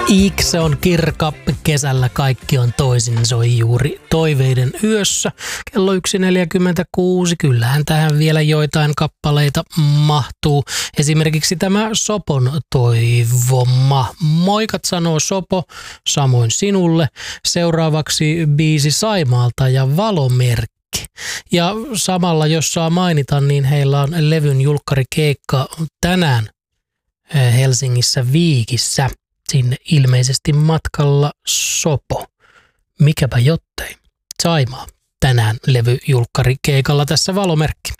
Se on kirkka, kesällä kaikki on toisin, soi juuri Toiveiden yössä. Kello 1.46, kyllähän tähän vielä joitain kappaleita mahtuu. Esimerkiksi tämä Sopon toivoma. Moikat sanoo Sopo, samoin sinulle. Seuraavaksi biisi Saimaalta ja Valomerkki. Ja samalla, jos saa mainita, niin heillä on levyn julkkarikeikka tänään Helsingissä Viikissä. Sinne ilmeisesti matkalla Sopo. Mikäpä jottei. Saimaa tänään levyjulkkarikeikalla tässä Valomerkki.